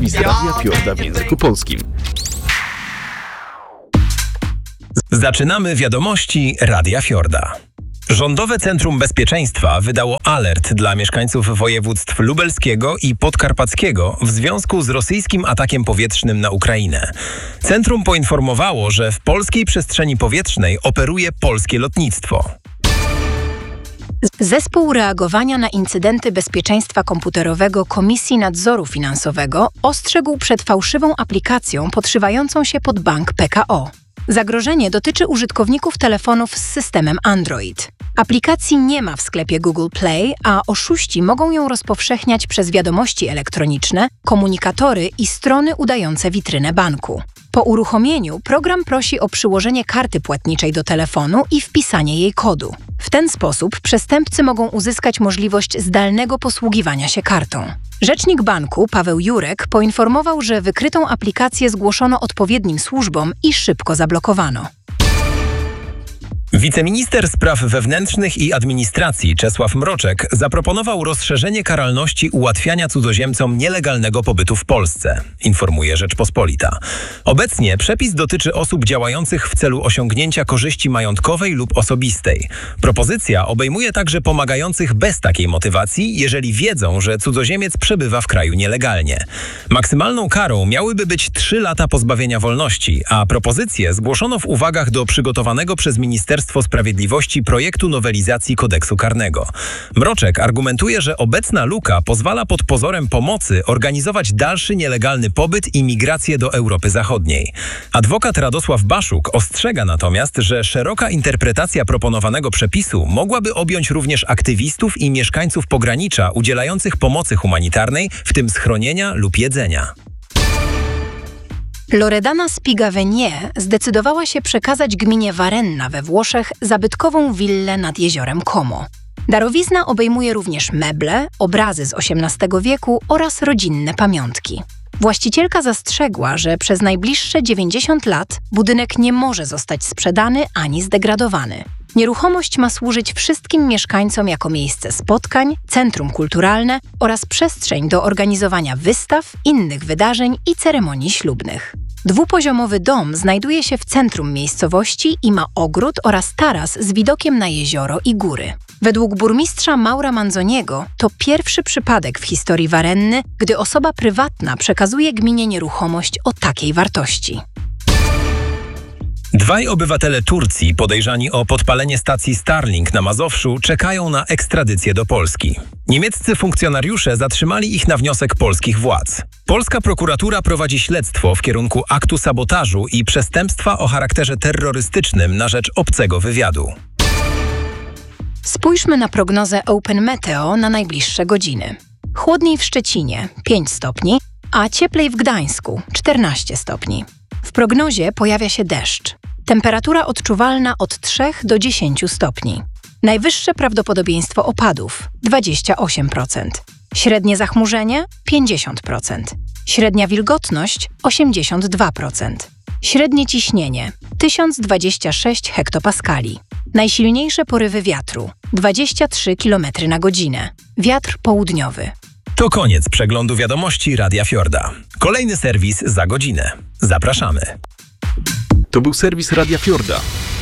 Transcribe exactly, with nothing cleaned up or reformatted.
serwis Radia Fiorda w języku polskim. Zaczynamy wiadomości Radia Fiorda. Rządowe Centrum Bezpieczeństwa wydało alert dla mieszkańców województw lubelskiego i podkarpackiego w związku z rosyjskim atakiem powietrznym na Ukrainę. Centrum poinformowało, że w polskiej przestrzeni powietrznej operuje polskie lotnictwo. Zespół reagowania na incydenty bezpieczeństwa komputerowego Komisji Nadzoru Finansowego ostrzegł przed fałszywą aplikacją podszywającą się pod bank P K O. Zagrożenie dotyczy użytkowników telefonów z systemem Android. Aplikacji nie ma w sklepie Google Play, a oszuści mogą ją rozpowszechniać przez wiadomości elektroniczne, komunikatory i strony udające witrynę banku. Po uruchomieniu program prosi o przyłożenie karty płatniczej do telefonu i wpisanie jej kodu. W ten sposób przestępcy mogą uzyskać możliwość zdalnego posługiwania się kartą. Rzecznik banku Paweł Jurek poinformował, że wykrytą aplikację zgłoszono odpowiednim służbom i szybko zablokowano. Wiceminister Spraw Wewnętrznych i Administracji Czesław Mroczek zaproponował rozszerzenie karalności ułatwiania cudzoziemcom nielegalnego pobytu w Polsce, informuje Rzeczpospolita. Obecnie przepis dotyczy osób działających w celu osiągnięcia korzyści majątkowej lub osobistej. Propozycja obejmuje także pomagających bez takiej motywacji, jeżeli wiedzą, że cudzoziemiec przebywa w kraju nielegalnie. Maksymalną karą miałyby być trzy lata pozbawienia wolności, a propozycję zgłoszono w uwagach do przygotowanego przez Ministerstwo Ministerstwo Sprawiedliwości projektu nowelizacji kodeksu karnego. Mroczek argumentuje, że obecna luka pozwala pod pozorem pomocy organizować dalszy nielegalny pobyt i migrację do Europy Zachodniej. Adwokat Radosław Baszuk ostrzega natomiast, że szeroka interpretacja proponowanego przepisu mogłaby objąć również aktywistów i mieszkańców pogranicza udzielających pomocy humanitarnej, w tym schronienia lub jedzenia. Loredana Spiga-Venier zdecydowała się przekazać gminie Varenna we Włoszech zabytkową willę nad jeziorem Como. Darowizna obejmuje również meble, obrazy z osiemnastego wieku oraz rodzinne pamiątki. Właścicielka zastrzegła, że przez najbliższe dziewięćdziesiąt lat budynek nie może zostać sprzedany ani zdegradowany. Nieruchomość ma służyć wszystkim mieszkańcom jako miejsce spotkań, centrum kulturalne oraz przestrzeń do organizowania wystaw, innych wydarzeń i ceremonii ślubnych. Dwupoziomowy dom znajduje się w centrum miejscowości i ma ogród oraz taras z widokiem na jezioro i góry. Według burmistrza Maura Manzoniego to pierwszy przypadek w historii Varenny, gdy osoba prywatna przekazuje gminie nieruchomość o takiej wartości. Dwaj obywatele Turcji podejrzani o podpalenie stacji Starlink na Mazowszu czekają na ekstradycję do Polski. Niemieccy funkcjonariusze zatrzymali ich na wniosek polskich władz. Polska prokuratura prowadzi śledztwo w kierunku aktu sabotażu i przestępstwa o charakterze terrorystycznym na rzecz obcego wywiadu. Spójrzmy na prognozę Open Meteo na najbliższe godziny. Chłodniej w Szczecinie pięć stopni, a cieplej w Gdańsku czternaście stopni. W prognozie pojawia się deszcz. Temperatura odczuwalna od trzech do dziesięciu stopni. Najwyższe prawdopodobieństwo opadów dwadzieścia osiem procent. Średnie zachmurzenie pięćdziesiąt procent. Średnia wilgotność osiemdziesiąt dwa procent. Średnie ciśnienie tysiąc dwadzieścia sześć hektopaskali. Najsilniejsze porywy wiatru dwadzieścia trzy kilometry na godzinę. Wiatr południowy. To koniec przeglądu wiadomości Radia Fiorda. Kolejny serwis za godzinę. Zapraszamy. To był serwis Radia Fiorda.